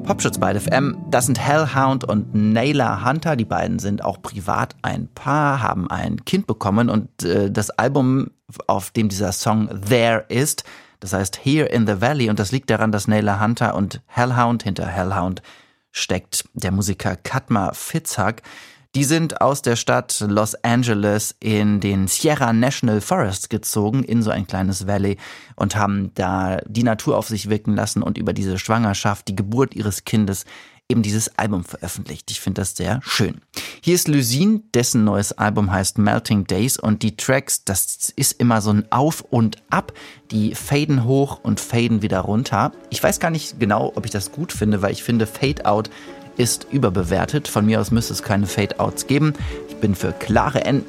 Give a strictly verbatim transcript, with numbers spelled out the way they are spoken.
Popschutz bei F M, das sind Hellhound und Nayla Hunter. Die beiden sind auch privat ein Paar, haben ein Kind bekommen und äh, das Album, auf dem dieser Song There ist, das heißt Here in the Valley, und das liegt daran, dass Nayla Hunter und Hellhound, hinter Hellhound steckt der Musiker Cutmer Fitzhugh. Die sind aus der Stadt Los Angeles in den Sierra National Forest gezogen, in so ein kleines Valley, und haben da die Natur auf sich wirken lassen und über diese Schwangerschaft, die Geburt ihres Kindes, eben dieses Album veröffentlicht. Ich finde das sehr schön. Hier ist Luzine, dessen neues Album heißt Melting Days, und die Tracks, das ist immer so ein Auf und Ab. Die faden hoch und faden wieder runter. Ich weiß gar nicht genau, ob ich das gut finde, weil ich finde, Fade Out ist überbewertet. Von mir aus müsste es keine Fade-Outs geben. Ich bin für klare Enden